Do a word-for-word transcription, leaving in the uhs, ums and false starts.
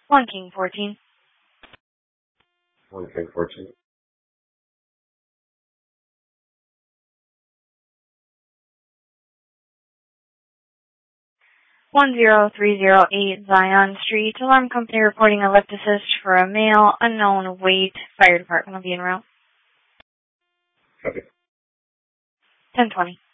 One King fourteen. One King fourteen. One zero three zero eight Zion Street. Alarm company reporting a lift assist for a male, unknown weight. Fire department will be en route. Copy. ten twenty.